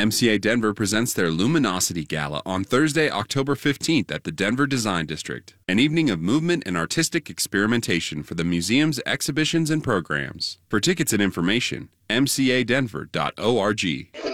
MCA Denver presents their Luminosity Gala on Thursday, October 15th at the Denver Design District, an evening of movement and artistic experimentation for the museum's exhibitions and programs. For tickets and information, mcadenver.org.